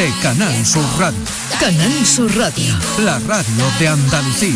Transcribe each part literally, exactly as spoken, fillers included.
de Canal Sur Radio. Canal Sur Radio. La radio de Andalucía.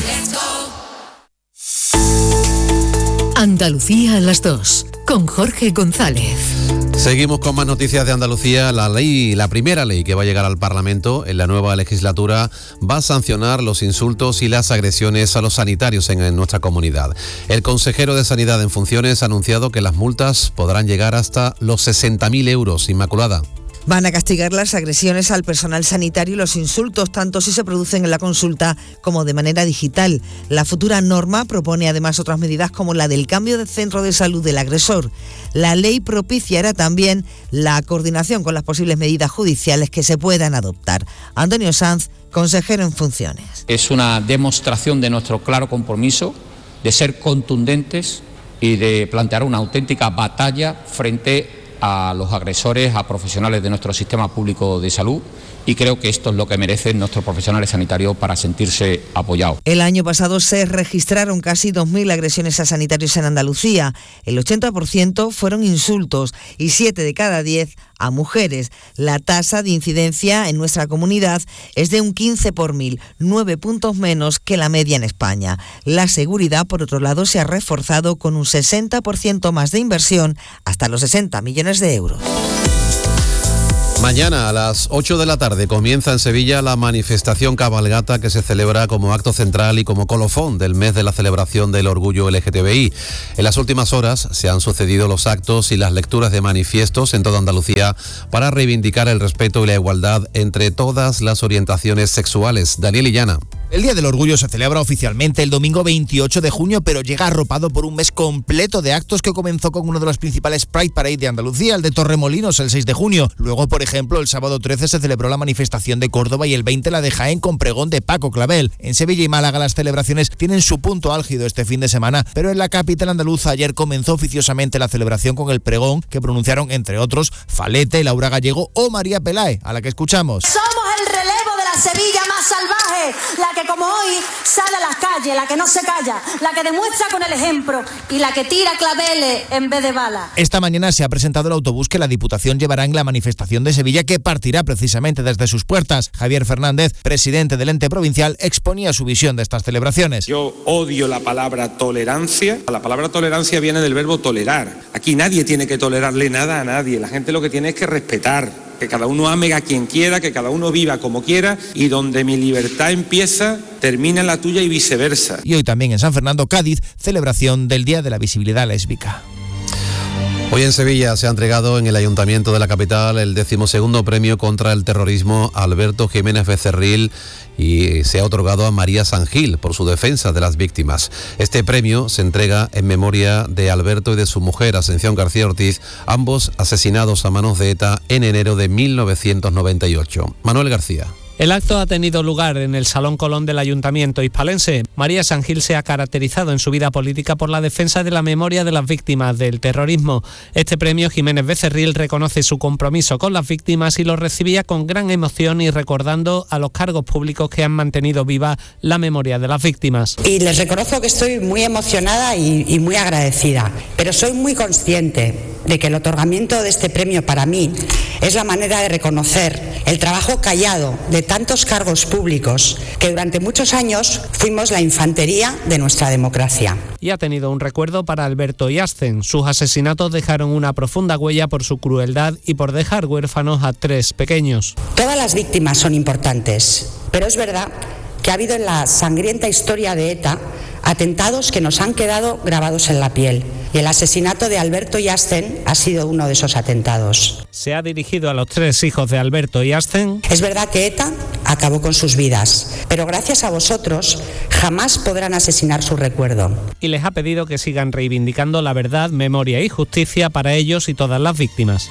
Andalucía a las dos, con Jorge González. Seguimos con más noticias de Andalucía. La ley, la primera ley que va a llegar al Parlamento en la nueva legislatura va a sancionar los insultos y las agresiones a los sanitarios en, en nuestra comunidad. El consejero de Sanidad en funciones ha anunciado que las multas podrán llegar hasta los sesenta mil euros. Inmaculada. Van a castigar las agresiones al personal sanitario y los insultos, tanto si se producen en la consulta como de manera digital. La futura norma propone además otras medidas como la del cambio de centro de salud del agresor. La ley propiciará también la coordinación con las posibles medidas judiciales que se puedan adoptar. Antonio Sanz, consejero en funciones. Es una demostración de nuestro claro compromiso de ser contundentes y de plantear una auténtica batalla frente a los agresores, a profesionales de nuestro sistema público de salud, y creo que esto es lo que merecen nuestros profesionales sanitarios para sentirse apoyados. El año pasado se registraron casi dos mil agresiones a sanitarios en Andalucía. El ochenta por ciento fueron insultos y siete de cada diez a mujeres. La tasa de incidencia en nuestra comunidad es de un quince por mil, nueve puntos menos que la media en España. La seguridad, por otro lado, se ha reforzado con un sesenta por ciento más de inversión, hasta los sesenta millones de euros. Mañana a las ocho de la tarde comienza en Sevilla la manifestación cabalgata que se celebra como acto central y como colofón del mes de la celebración del orgullo L G T B I. En las últimas horas se han sucedido los actos y las lecturas de manifiestos en toda Andalucía para reivindicar el respeto y la igualdad entre todas las orientaciones sexuales. Daniel Illana. El Día del Orgullo se celebra oficialmente el domingo veintiocho de junio, pero llega arropado por un mes completo de actos que comenzó con uno de los principales Pride Parade de Andalucía, el de Torremolinos, el seis de junio. Luego, por ejemplo, el sábado trece se celebró la manifestación de Córdoba y el veinte la de Jaén con pregón de Paco Clavel. En Sevilla y Málaga las celebraciones tienen su punto álgido este fin de semana, pero en la capital andaluza ayer comenzó oficiosamente la celebración con el pregón que pronunciaron, entre otros, Falete, Laura Gallego o María Pelae, a la que escuchamos. Somos el relevo de la Sevilla más salvaje, la que como hoy sale a las calles, la que no se calla, la que demuestra con el ejemplo y la que tira claveles en vez de balas. Esta mañana se ha presentado el autobús que la Diputación llevará en la manifestación de Sevilla, que partirá precisamente desde sus puertas. Javier Fernández, presidente del ente provincial, exponía su visión de estas celebraciones. Yo odio la palabra tolerancia. La palabra tolerancia viene del verbo tolerar. Aquí nadie tiene que tolerarle nada a nadie. La gente lo que tiene es que respetar. Que cada uno ame a quien quiera, que cada uno viva como quiera, y donde mi libertad empieza, termina la tuya y viceversa. Y hoy también en San Fernando, Cádiz, celebración del Día de la Visibilidad Lésbica. Hoy en Sevilla se ha entregado en el Ayuntamiento de la capital el decimosegundo premio contra el terrorismo Alberto Jiménez Becerril y se ha otorgado a María Sangil por su defensa de las víctimas. Este premio se entrega en memoria de Alberto y de su mujer, Ascensión García Ortiz, ambos asesinados a manos de ETA en enero de mil novecientos noventa y ocho. Manuel García. El acto ha tenido lugar en el Salón Colón del Ayuntamiento hispalense. María Sangil se ha caracterizado en su vida política por la defensa de la memoria de las víctimas del terrorismo. Este premio, Jiménez Becerril reconoce su compromiso con las víctimas y lo recibía con gran emoción y recordando a los cargos públicos que han mantenido viva la memoria de las víctimas. Y les reconozco que estoy muy emocionada y, y muy agradecida, pero soy muy consciente de que el otorgamiento de este premio para mí es la manera de reconocer el trabajo callado de tantos cargos públicos que durante muchos años fuimos la infantería de nuestra democracia. Y ha tenido un recuerdo para Alberto y Ascen. Sus asesinatos dejaron una profunda huella por su crueldad y por dejar huérfanos a tres pequeños. Todas las víctimas son importantes, pero es verdad que ha habido en la sangrienta historia de ETA atentados que nos han quedado grabados en la piel. Y el asesinato de Alberto y Ascen ha sido uno de esos atentados. Se ha dirigido a los tres hijos de Alberto y Ascen. Es verdad que ETA acabó con sus vidas, pero gracias a vosotros jamás podrán asesinar su recuerdo. Y les ha pedido que sigan reivindicando la verdad, memoria y justicia para ellos y todas las víctimas.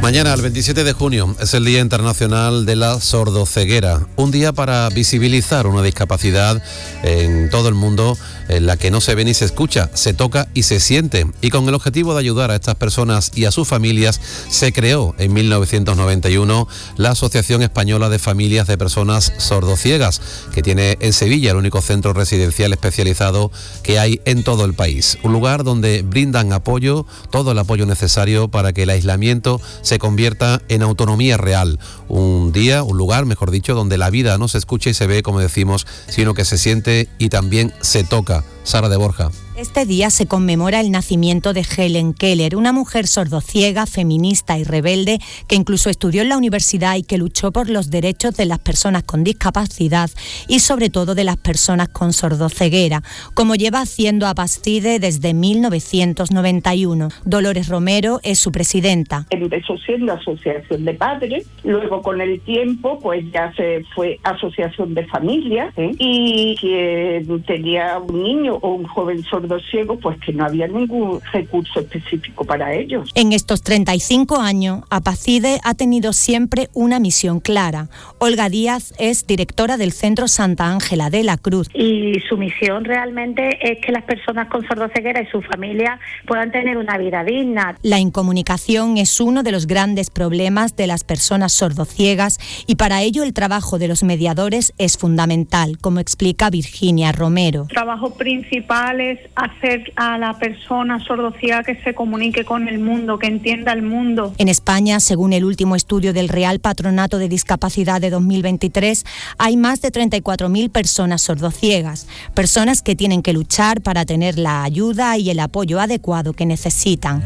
Mañana, el veintisiete de junio, es el Día Internacional de la Sordoceguera, un día para visibilizar una discapacidad en todo el mundo en la que no se ve ni se escucha, se toca y se siente. Y con el objetivo de ayudar a estas personas y a sus familias, se creó en mil novecientos noventa y uno la Asociación Española de Familias de Personas Sordociegas, que tiene en Sevilla el único centro residencial especializado que hay en todo el país. Un lugar donde brindan apoyo, todo el apoyo necesario para que el aislamiento se convierta en autonomía real. Un día, un lugar, mejor dicho, donde la vida no se escucha y se ve, como decimos, sino que se siente y también se toca. Sara de Borja. Este día se conmemora el nacimiento de Helen Keller, una mujer sordociega, feminista y rebelde que incluso estudió en la universidad y que luchó por los derechos de las personas con discapacidad y sobre todo de las personas con sordoceguera, como lleva haciendo Apastide desde mil novecientos noventa y uno. Dolores Romero es su presidenta. Empezó siendo asociación de padres, luego con el tiempo pues ya se fue asociación de familias, ¿eh? Y quien tenía un niño o un joven sordo ciego, pues que no había ningún recurso específico para ellos. En estos treinta y cinco años, Apastide ha tenido siempre una misión clara. Olga Díaz es directora del Centro Santa Ángela de la Cruz. Y su misión realmente es que las personas con sordoceguera y su familia puedan tener una vida digna. La incomunicación es uno de los grandes problemas de las personas sordociegas y para ello el trabajo de los mediadores es fundamental, como explica Virginia Romero. El trabajo principal es hacer a la persona sordociega que se comunique con el mundo, que entienda el mundo. En España, según el último estudio del Real Patronato de Discapacidad de dos mil veintitrés, hay más de treinta y cuatro mil personas sordociegas, personas que tienen que luchar para tener la ayuda y el apoyo adecuado que necesitan.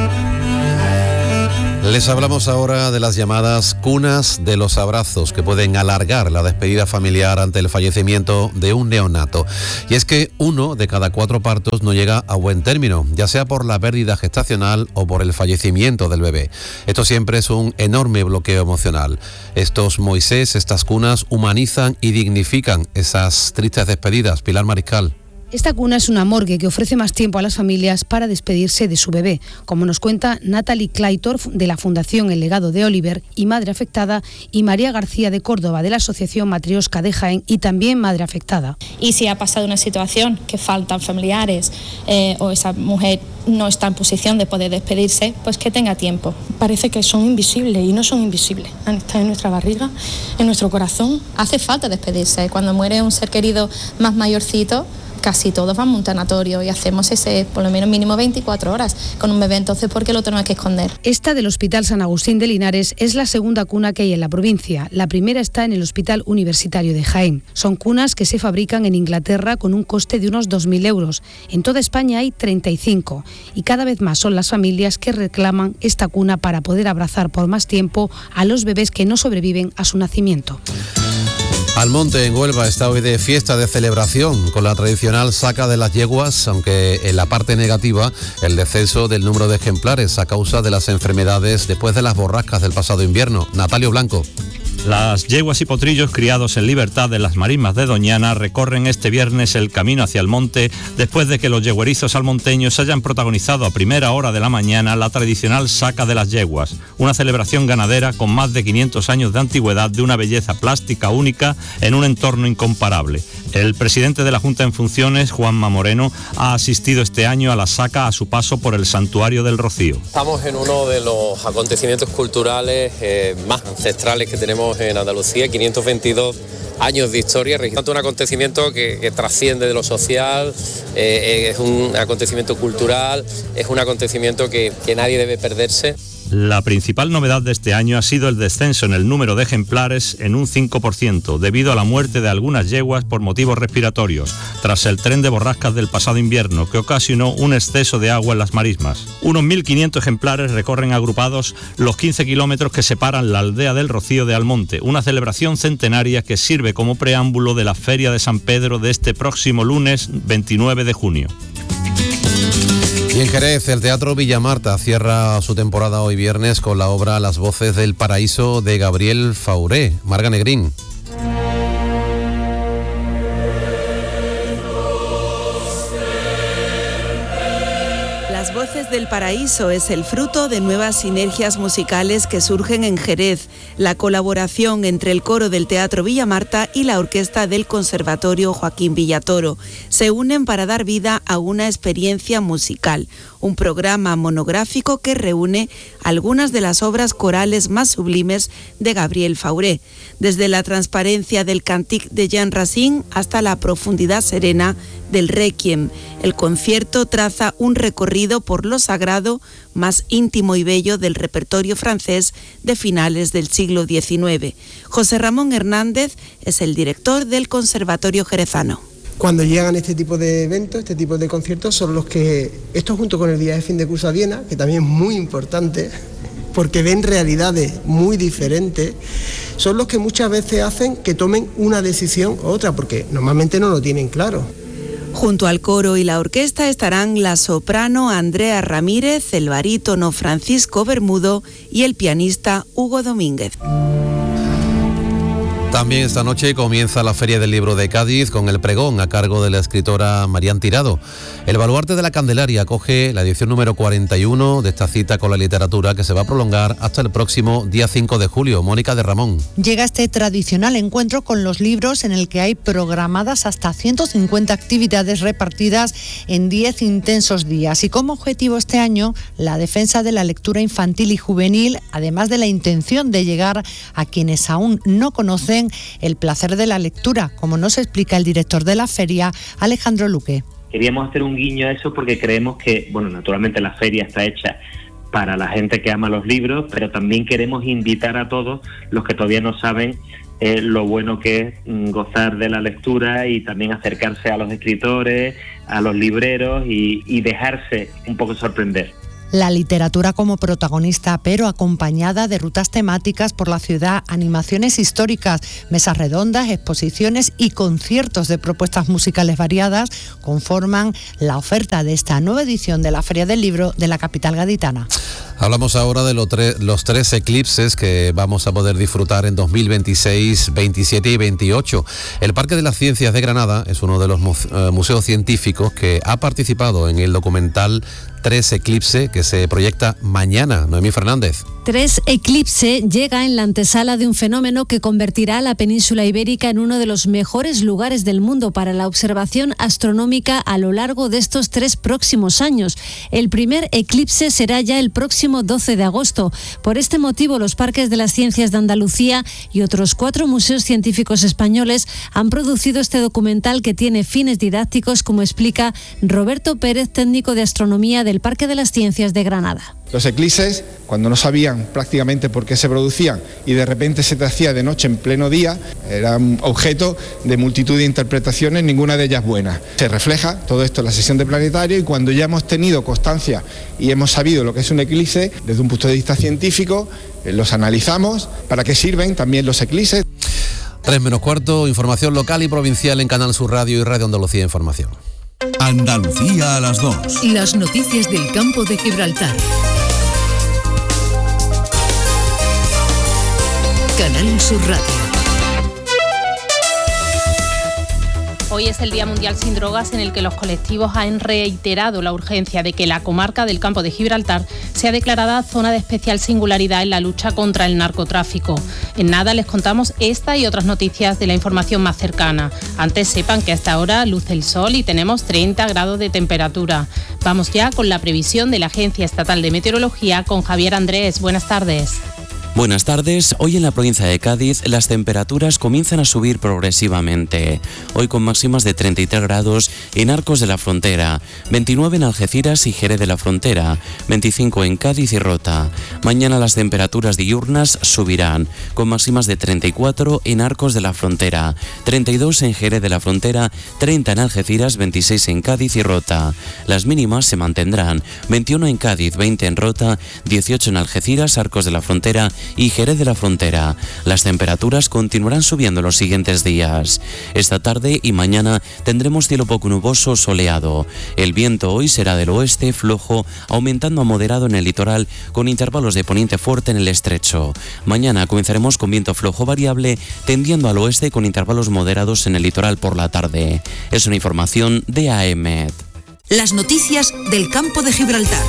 Les hablamos ahora de las llamadas cunas de los abrazos, que pueden alargar la despedida familiar ante el fallecimiento de un neonato. Y es que uno de cada cuatro partos no llega a buen término, ya sea por la pérdida gestacional o por el fallecimiento del bebé. Esto siempre es un enorme bloqueo emocional. Estos Moisés, estas cunas, humanizan y dignifican esas tristes despedidas. Pilar Mariscal. Esta cuna es una morgue que ofrece más tiempo a las familias para despedirse de su bebé, como nos cuenta Natalie Claytor de la Fundación El Legado de Oliver y madre afectada, y María García de Córdoba de la Asociación Matriosca de Jaén y también madre afectada. Y si ha pasado una situación que faltan familiares eh, o esa mujer no está en posición de poder despedirse, pues que tenga tiempo. Parece que son invisibles y no son invisibles. Están en nuestra barriga, en nuestro corazón. Hace falta despedirse. Cuando muere un ser querido más mayorcito, casi todos vamos a un tanatorio y hacemos ese, por lo menos mínimo veinticuatro horas con un bebé, entonces ¿por qué lo tenemos que esconder? Esta del Hospital San Agustín de Linares es la segunda cuna que hay en la provincia. La primera está en el Hospital Universitario de Jaén. Son cunas que se fabrican en Inglaterra con un coste de unos dos mil euros. En toda España hay treinta y cinco y cada vez más son las familias que reclaman esta cuna para poder abrazar por más tiempo a los bebés que no sobreviven a su nacimiento. Almonte, en Huelva, está hoy de fiesta, de celebración, con la tradicional saca de las yeguas, aunque en la parte negativa, el descenso del número de ejemplares a causa de las enfermedades después de las borrascas del pasado invierno. Natalio Blanco. Las yeguas y potrillos criados en libertad de las marismas de Doñana recorren este viernes el camino hacia el monte después de que los yeguerizos almonteños hayan protagonizado a primera hora de la mañana la tradicional saca de las yeguas, una celebración ganadera con más de quinientos años de antigüedad, de una belleza plástica única en un entorno incomparable. El presidente de la Junta en funciones, Juanma Moreno, ha asistido este año a la saca a su paso por el Santuario del Rocío. Estamos en uno de los acontecimientos culturales eh, más ancestrales que tenemos en Andalucía, quinientos veintidós años de historia, registrando un acontecimiento que, que trasciende de lo social, eh, es un acontecimiento cultural, es un acontecimiento que, que nadie debe perderse. La principal novedad de este año ha sido el descenso en el número de ejemplares en un cinco por ciento, debido a la muerte de algunas yeguas por motivos respiratorios, tras el tren de borrascas del pasado invierno, que ocasionó un exceso de agua en las marismas. Unos mil quinientos ejemplares recorren agrupados los quince kilómetros que separan la aldea del Rocío de Almonte, una celebración centenaria que sirve como preámbulo de la Feria de San Pedro de este próximo lunes veintinueve de junio. Y en Jerez, el Teatro Villamarta cierra su temporada hoy viernes con la obra Las voces del paraíso de Gabriel Fauré. Marga Negrín. Las voces Voces del Paraíso es el fruto de nuevas sinergias musicales que surgen en Jerez, la colaboración entre el coro del Teatro Villamarta y la orquesta del Conservatorio Joaquín Villatoro. Se unen para dar vida a una experiencia musical, un programa monográfico que reúne algunas de las obras corales más sublimes de Gabriel Fauré, desde la transparencia del Cantique de Jean Racine hasta la profundidad serena del Requiem. El concierto traza un recorrido por lo sagrado más íntimo y bello del repertorio francés de finales del siglo diecinueve. José Ramón Hernández es el director del Conservatorio Jerezano. Cuando llegan este tipo de eventos, este tipo de conciertos, son los que, esto junto con el día de fin de curso a Viena, que también es muy importante, porque ven realidades muy diferentes, son los que muchas veces hacen que tomen una decisión u otra, porque normalmente no lo tienen claro. Junto al coro y la orquesta estarán la soprano Andrea Ramírez, el barítono Francisco Bermudo y el pianista Hugo Domínguez. También esta noche comienza la Feria del Libro de Cádiz con el pregón a cargo de la escritora Marián Tirado. El Baluarte de la Candelaria acoge la edición número cuarenta y uno de esta cita con la literatura que se va a prolongar hasta el próximo día cinco de julio. Mónica de Ramón. Llega este tradicional encuentro con los libros en el que hay programadas hasta ciento cincuenta actividades repartidas en diez intensos días y como objetivo este año la defensa de la lectura infantil y juvenil, además de la intención de llegar a quienes aún no conocen el placer de la lectura, como nos explica el director de la feria, Alejandro Luque. Queríamos hacer un guiño a eso porque creemos que, bueno, naturalmente la feria está hecha para la gente que ama los libros, pero también queremos invitar a todos los que todavía no saben eh, lo bueno que es mm, gozar de la lectura y también acercarse a los escritores, a los libreros y, y dejarse un poco sorprender. La literatura como protagonista, pero acompañada de rutas temáticas por la ciudad, animaciones históricas, mesas redondas, exposiciones y conciertos de propuestas musicales variadas conforman la oferta de esta nueva edición de la Feria del Libro de la capital gaditana. Hablamos ahora de los, tre- los tres eclipses que vamos a poder disfrutar en dos mil veintiséis, veintisiete y veintiocho. El Parque de las Ciencias de Granada es uno de los mu- uh, museos científicos que ha participado en el documental Tres Eclipse, que se proyecta mañana. Noemí Fernández. Tres Eclipse llega en la antesala de un fenómeno que convertirá a la península ibérica en uno de los mejores lugares del mundo para la observación astronómica a lo largo de estos tres próximos años. El primer eclipse será ya el próximo doce de agosto. Por este motivo, los Parques de las Ciencias de Andalucía y otros cuatro museos científicos españoles han producido este documental que tiene fines didácticos, como explica Roberto Pérez, técnico de astronomía del Parque de las Ciencias de Granada. Los eclipses, cuando no sabían prácticamente por qué se producían y de repente se te hacía de noche en pleno día, eran objeto de multitud de interpretaciones, ninguna de ellas buena. Se refleja todo esto en la sesión de planetario y cuando ya hemos tenido constancia y hemos sabido lo que es un eclipse, desde un punto de vista científico, eh, los analizamos, para qué sirven también los eclipses. Tres menos cuarto, información local y provincial en Canal Sur Radio y Radio Andalucía Información. Andalucía a las dos. Las noticias del campo de Gibraltar. Canal Sur Radio. Hoy es el Día Mundial sin Drogas, en el que los colectivos han reiterado la urgencia de que la comarca del Campo de Gibraltar sea declarada zona de especial singularidad en la lucha contra el narcotráfico. En nada les contamos esta y otras noticias de la información más cercana. Antes sepan que a esta hora luce el sol y tenemos treinta grados de temperatura. Vamos ya con la previsión de la Agencia Estatal de Meteorología con Javier Andrés. Buenas tardes. Buenas tardes. Hoy en la provincia de Cádiz las temperaturas comienzan a subir progresivamente. Hoy con máximas de treinta y tres grados en Arcos de la Frontera, veintinueve en Algeciras y Jerez de la Frontera, veinticinco en Cádiz y Rota. Mañana las temperaturas diurnas subirán, con máximas de treinta y cuatro en Arcos de la Frontera, treinta y dos en Jerez de la Frontera, treinta en Algeciras, veintiséis en Cádiz y Rota. Las mínimas se mantendrán, veintiuno en Cádiz, veinte en Rota, dieciocho en Algeciras, Arcos de la Frontera y Jerez de la Frontera. Las temperaturas continuarán subiendo los siguientes días. Esta tarde y mañana tendremos cielo poco nuboso o soleado. El viento hoy será del oeste flojo, aumentando a moderado en el litoral, con intervalos de poniente fuerte en el estrecho. Mañana comenzaremos con viento flojo variable, tendiendo al oeste con intervalos moderados en el litoral por la tarde. Es una información de A E M E T. Las noticias del Campo de Gibraltar.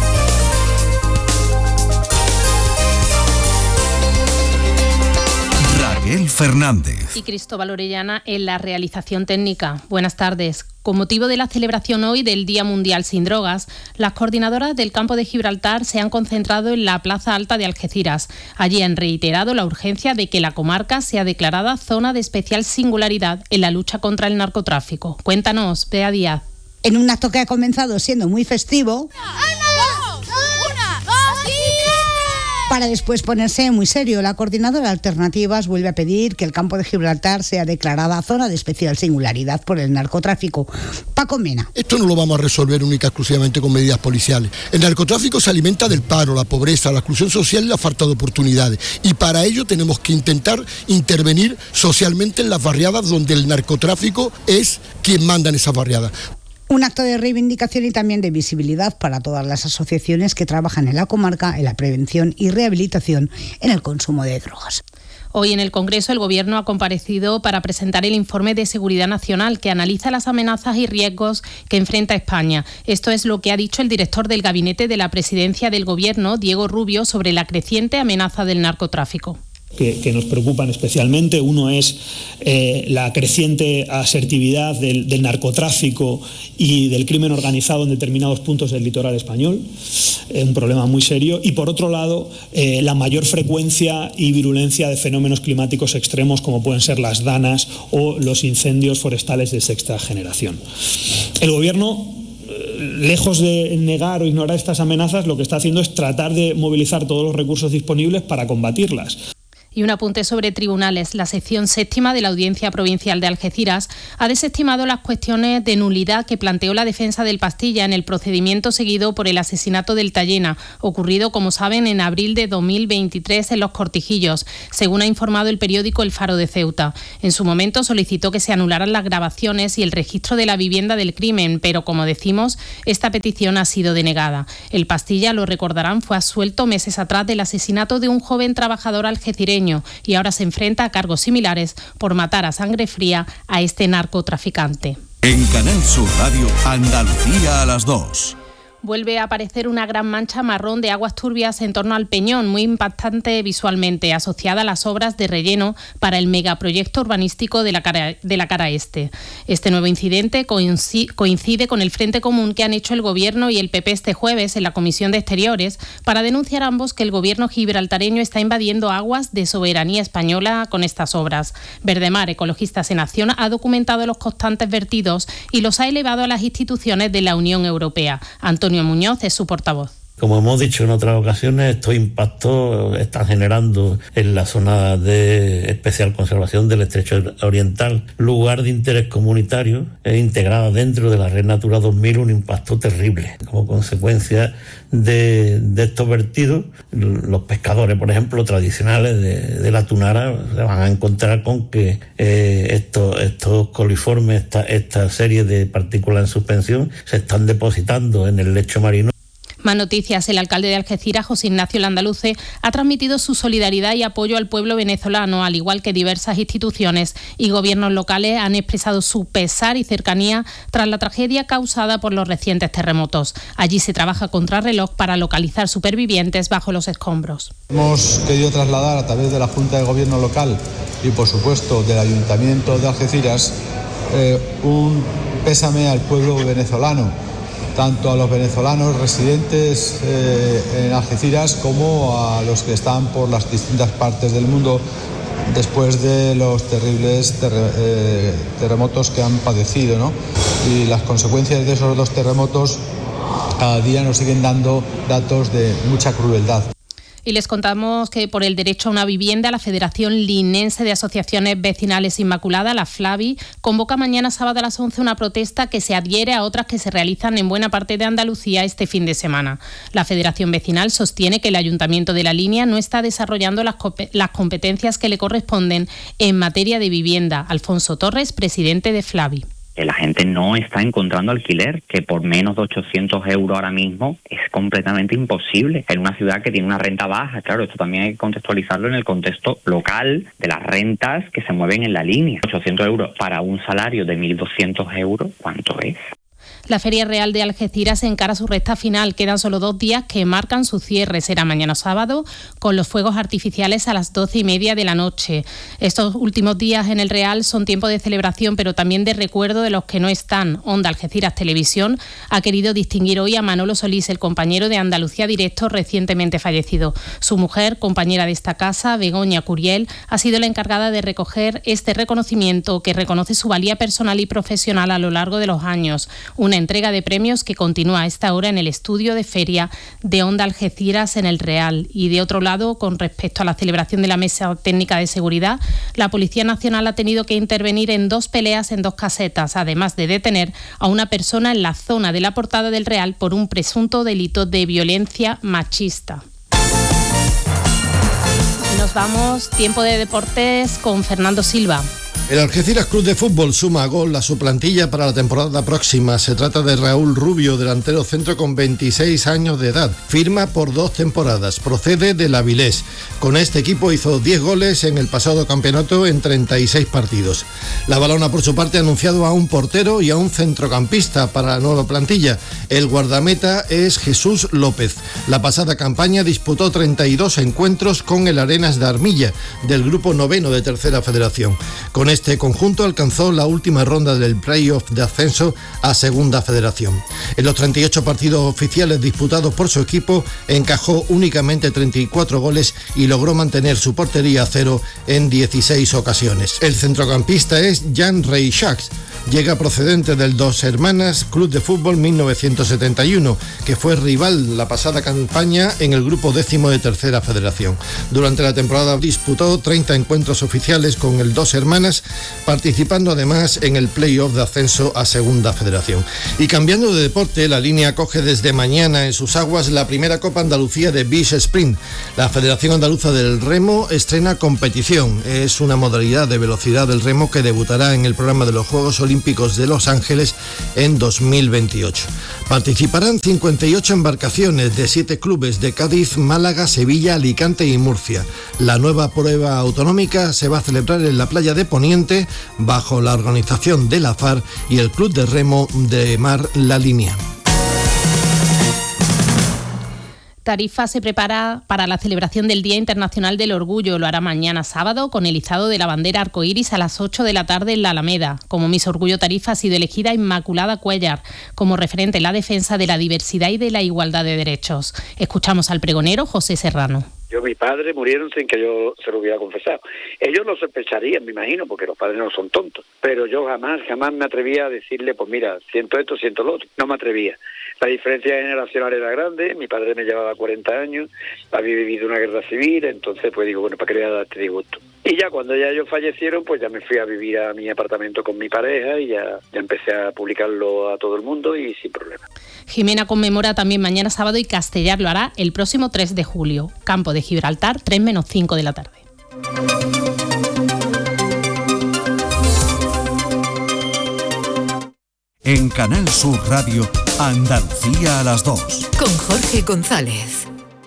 Raquel Fernández. Y Cristóbal Orellana en la realización técnica. Buenas tardes. Con motivo de la celebración hoy del Día Mundial sin Drogas, las coordinadoras del Campo de Gibraltar se han concentrado en la Plaza Alta de Algeciras. Allí han reiterado la urgencia de que la comarca sea declarada zona de especial singularidad en la lucha contra el narcotráfico. Cuéntanos, Bea Díaz. En un acto que ha comenzado siendo muy festivo, para después ponerse muy serio, la coordinadora de Alternativas vuelve a pedir que el Campo de Gibraltar sea declarada zona de especial singularidad por el narcotráfico. Paco Mena. Esto no lo vamos a resolver única y exclusivamente con medidas policiales. El narcotráfico se alimenta del paro, la pobreza, la exclusión social y la falta de oportunidades. Y para ello tenemos que intentar intervenir socialmente en las barriadas donde el narcotráfico es quien manda en esas barriadas. Un acto de reivindicación y también de visibilidad para todas las asociaciones que trabajan en la comarca en la prevención y rehabilitación en el consumo de drogas. Hoy en el Congreso el Gobierno ha comparecido para presentar el informe de Seguridad Nacional que analiza las amenazas y riesgos que enfrenta España. Esto es lo que ha dicho el director del Gabinete de la Presidencia del Gobierno, Diego Rubio, sobre la creciente amenaza del narcotráfico. Que, que nos preocupan especialmente. Uno es eh, la creciente asertividad del, del narcotráfico y del crimen organizado en determinados puntos del litoral español, eh, un problema muy serio. Y por otro lado, eh, la mayor frecuencia y virulencia de fenómenos climáticos extremos como pueden ser las danas o los incendios forestales de sexta generación. El Gobierno, lejos de negar o ignorar estas amenazas, lo que está haciendo es tratar de movilizar todos los recursos disponibles para combatirlas. Y un apunte sobre tribunales. La sección séptima de la Audiencia Provincial de Algeciras ha desestimado las cuestiones de nulidad que planteó la defensa del Pastilla en el procedimiento seguido por el asesinato del Tallena, ocurrido, como saben, en abril de dos mil veintitrés en Los Cortijillos, según ha informado el periódico El Faro de Ceuta. En su momento solicitó que se anularan las grabaciones y el registro de la vivienda del crimen, pero, como decimos, esta petición ha sido denegada. El Pastilla, lo recordarán, fue absuelto meses atrás del asesinato de un joven trabajador algecireño y ahora se enfrenta a cargos similares por matar a sangre fría a este narcotraficante. En Canal Sur Radio, Andalucía a las dos. Vuelve a aparecer una gran mancha marrón de aguas turbias en torno al Peñón, muy impactante visualmente, asociada a las obras de relleno para el megaproyecto urbanístico de la cara, de la cara este. Este nuevo incidente coincide con el frente común que han hecho el Gobierno y el P P este jueves en la Comisión de Exteriores para denunciar ambos que el Gobierno gibraltareño está invadiendo aguas de soberanía española con estas obras. Verdemar, Ecologistas en Acción, ha documentado los constantes vertidos y los ha elevado a las instituciones de la Unión Europea. Antonio Muñoz es su portavoz. Como hemos dicho en otras ocasiones, estos impactos están generando en la zona de especial conservación del Estrecho Oriental, lugar de interés comunitario, e integrada dentro de la Red Natura dos mil, un impacto terrible. Como consecuencia de, de estos vertidos, los pescadores, por ejemplo, tradicionales de, de la tunara, se van a encontrar con que eh, estos, estos coliformes, esta, esta serie de partículas en suspensión, se están depositando en el lecho marino. Más noticias. El alcalde de Algeciras, José Ignacio Landaluce, ha transmitido su solidaridad y apoyo al pueblo venezolano, al igual que diversas instituciones y gobiernos locales han expresado su pesar y cercanía tras la tragedia causada por los recientes terremotos. Allí se trabaja contrarreloj para localizar supervivientes bajo los escombros. Hemos querido trasladar a través de la Junta de Gobierno local y, por supuesto, del Ayuntamiento de Algeciras eh, un pésame al pueblo venezolano, tanto a los venezolanos residentes eh, en Algeciras como a los que están por las distintas partes del mundo después de los terribles ter eh, terremotos que han padecido, ¿no? Y las consecuencias de esos dos terremotos cada día nos siguen dando datos de mucha crueldad. Y les contamos que por el derecho a una vivienda, la Federación Linense de Asociaciones Vecinales Inmaculada, la FLAVI, convoca mañana sábado a las once una protesta que se adhiere a otras que se realizan en buena parte de Andalucía este fin de semana. La Federación Vecinal sostiene que el Ayuntamiento de La Línea no está desarrollando las, las competencias que le corresponden en materia de vivienda. Alfonso Torres, presidente de FLAVI. Que la gente no está encontrando alquiler, que por menos de ochocientos euros ahora mismo es completamente imposible. En una ciudad que tiene una renta baja, claro, esto también hay que contextualizarlo en el contexto local de las rentas que se mueven en La Línea. ochocientos euros para un salario de mil doscientos euros, ¿cuánto es? La Feria Real de Algeciras encara su recta final. Quedan solo dos días que marcan su cierre. Será mañana sábado con los fuegos artificiales a las doce y media de la noche. Estos últimos días en el Real son tiempo de celebración, pero también de recuerdo de los que no están. Onda Algeciras Televisión ha querido distinguir hoy a Manolo Solís, el compañero de Andalucía Directo recientemente fallecido. Su mujer, compañera de esta casa, Begoña Curiel, ha sido la encargada de recoger este reconocimiento que reconoce su valía personal y profesional a lo largo de los años. Una entrega de premios que continúa a esta hora en el estudio de feria de Onda Algeciras en el Real. Y de otro lado, con respecto a la celebración de la Mesa Técnica de Seguridad, la Policía Nacional ha tenido que intervenir en dos peleas en dos casetas, además de detener a una persona en la zona de la Portada del Real por un presunto delito de violencia machista. Y nos vamos, tiempo de deportes con Fernando Silva. El Algeciras Club de Fútbol suma gol a su plantilla para la temporada próxima. Se trata de Raúl Rubio, delantero centro con veintiséis años de edad. Firma por dos temporadas. Procede del Avilés. Con este equipo hizo diez goles en el pasado campeonato en treinta y seis partidos. La Balona, por su parte, ha anunciado a un portero y a un centrocampista para la nueva plantilla. El guardameta es Jesús López. La pasada campaña disputó treinta y dos encuentros con el Arenas de Armilla, del grupo noveno de Tercera Federación. Con este conjunto alcanzó la última ronda del playoff de ascenso a Segunda Federación. En los treinta y ocho partidos oficiales disputados por su equipo, encajó únicamente treinta y cuatro goles y logró mantener su portería a cero en dieciséis ocasiones. El centrocampista es Jan Reixac. Llega procedente del Dos Hermanas Club de Fútbol mil novecientos setenta y uno, que fue rival la pasada campaña en el grupo décimo de Tercera Federación. Durante la temporada disputó treinta encuentros oficiales con el Dos Hermanas, participando además en el playoff de ascenso a Segunda Federación. Y cambiando de deporte, la línea acoge desde mañana en sus aguas la primera Copa Andalucía de Beach Sprint. La Federación Andaluza del Remo estrena competición. Es una modalidad de velocidad del remo que debutará en el programa de los Juegos Olímpicos de Los Ángeles en dos mil veintiocho. Participarán cincuenta y ocho embarcaciones de siete clubes de Cádiz, Málaga, Sevilla, Alicante y Murcia. La nueva prueba autonómica se va a celebrar en la playa de Poniente bajo la organización de la F A R y el Club de Remo de Mar La Línea. Tarifa se prepara para la celebración del Día Internacional del Orgullo. Lo hará mañana sábado con el izado de la bandera arcoíris a las ocho de la tarde en la Alameda. Como Miss Orgullo Tarifa ha sido elegida Inmaculada Cuellar como referente en la defensa de la diversidad y de la igualdad de derechos. Escuchamos al pregonero José Serrano. Yo, mis padres murieron sin que yo se lo hubiera confesado. Ellos lo sospecharían, me imagino, porque los padres no son tontos. Pero yo jamás, jamás me atrevía a decirle, pues mira, siento esto, siento lo otro. No me atrevía. La diferencia generacional era grande, mi padre me llevaba cuarenta años, había vivido una guerra civil, entonces pues digo, bueno, ¿para qué le voy a dar este disgusto? Y ya cuando ya ellos fallecieron, pues ya me fui a vivir a mi apartamento con mi pareja y ya, ya empecé a publicarlo a todo el mundo y sin problema. Jimena conmemora también mañana sábado y Castellar lo hará el próximo tres de julio. Campo de Gibraltar, tres menos cinco de la tarde. En Canal Sur Radio, Andalucía a las dos. Con Jorge González.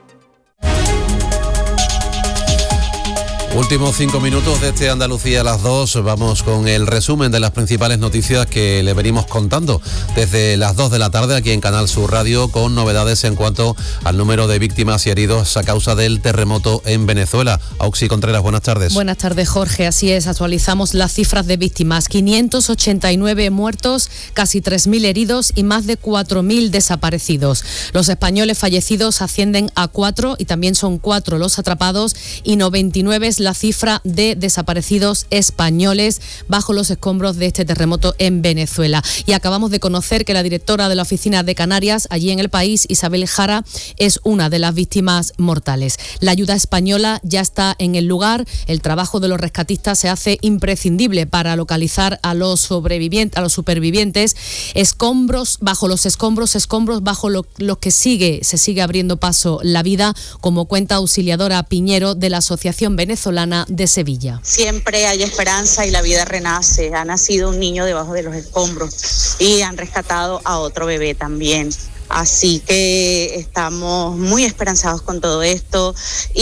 Últimos cinco minutos de este Andalucía a las dos. Vamos con el resumen de las principales noticias que le venimos contando desde las dos de la tarde aquí en Canal Sur Radio, con novedades en cuanto al número de víctimas y heridos a causa del terremoto en Venezuela. Auxi Contreras, buenas tardes. Buenas tardes, Jorge. Así es, actualizamos las cifras de víctimas. quinientos ochenta y nueve muertos, casi tres mil heridos y más de cuatro mil desaparecidos. Los españoles fallecidos ascienden a cuatro y también son cuatro los atrapados y noventa y nueve es la cifra de desaparecidos españoles bajo los escombros de este terremoto en Venezuela. Y acabamos de conocer que la directora de la Oficina de Canarias allí en el país, Isabel Jara, es una de las víctimas mortales. La ayuda española ya está en el lugar. El trabajo de los rescatistas se hace imprescindible para localizar a los sobrevivientes, a los supervivientes. Escombros bajo los escombros, escombros bajo los lo que sigue, se sigue abriendo paso la vida, como cuenta Auxiliadora Piñero de la Asociación Venezolana de Sevilla. Siempre hay esperanza y la vida renace. Ha nacido un niño debajo de los escombros y han rescatado a otro bebé también. Así que estamos muy esperanzados con todo esto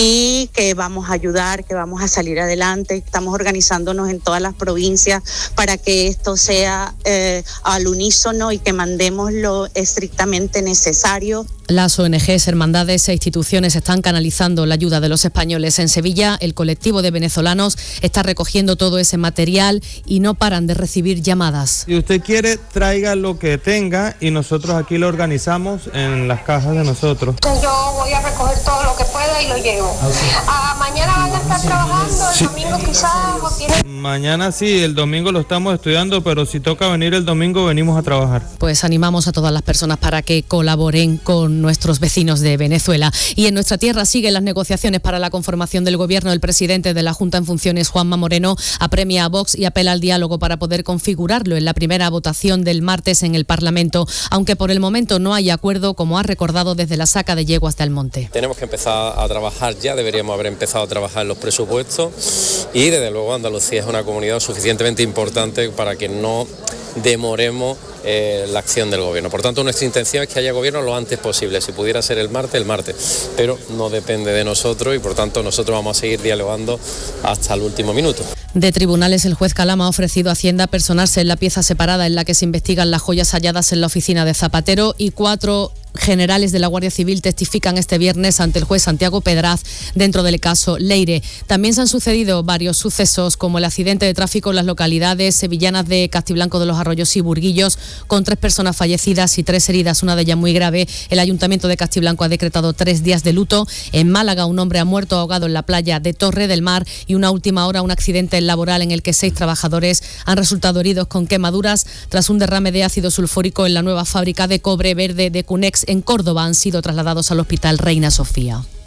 y que vamos a ayudar, que vamos a salir adelante. Estamos organizándonos en todas las provincias para que esto sea eh, al unísono y que mandemos lo estrictamente necesario. Las O N Ges, hermandades e instituciones están canalizando la ayuda de los españoles. En Sevilla, el colectivo de venezolanos está recogiendo todo ese material y no paran de recibir llamadas. Si usted quiere, traiga lo que tenga y nosotros aquí lo organizamos en las cajas de nosotros. Yo voy a recoger todo lo que pueda y lo llevo. Ah, mañana van a estar trabajando, el sí. domingo quizás. ¿Tiene? Mañana sí, el domingo lo estamos estudiando, pero si toca venir el domingo, venimos a trabajar. Pues animamos a todas las personas para que colaboren con nuestros vecinos de Venezuela. Y en nuestra tierra siguen las negociaciones para la conformación del gobierno. El presidente de la Junta en funciones, Juanma Moreno, apremia a Vox y apela al diálogo para poder configurarlo en la primera votación del martes en el Parlamento, aunque por el momento no hay acuerdo, como ha recordado desde la saca de yeguas de Almonte. Tenemos que empezar a trabajar ya, deberíamos haber empezado a trabajar en los presupuestos y desde luego Andalucía es una comunidad suficientemente importante para que no demoremos eh, la acción del gobierno. Por tanto, nuestra intención es que haya gobierno lo antes posible. Si pudiera ser el martes, el martes. Pero no depende de nosotros y, por tanto, nosotros vamos a seguir dialogando hasta el último minuto. De tribunales, el juez Calama ha ofrecido a Hacienda personarse en la pieza separada en la que se investigan las joyas halladas en la oficina de Zapatero, y cuatro generales de la Guardia Civil testifican este viernes ante el juez Santiago Pedraz dentro del caso Leire. También se han sucedido varios sucesos, como el accidente de tráfico en las localidades sevillanas de Castiblanco de los Arroyos y Burguillos, con tres personas fallecidas y tres heridas, una de ellas muy grave. El Ayuntamiento de Castiblanco ha decretado tres días de luto. En Málaga, un hombre ha muerto ahogado en la playa de Torre del Mar, y una última hora, un accidente laboral en el que seis trabajadores han resultado heridos con quemaduras tras un derrame de ácido sulfúrico en la nueva fábrica de cobre verde de Cunex en Córdoba. Han sido trasladados al Hospital Reina Sofía.